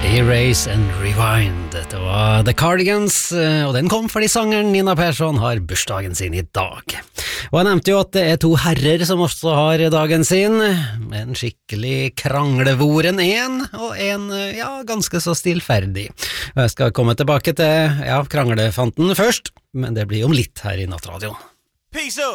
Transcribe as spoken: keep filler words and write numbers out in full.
Erase and Rewind. Det var The Cardigans, og den kom fordi sangeren Nina Persson har bursdagen sin i dag. Og jeg nevnte jo at det er to herrer som også har dagen sin, en skikkelig kranglevoren en, og en, ja, ganske så stillferdig. Og jeg skal komme tilbake til, ja, kranglefanten først, men det blir om litt her i Nattradioen. Peace up!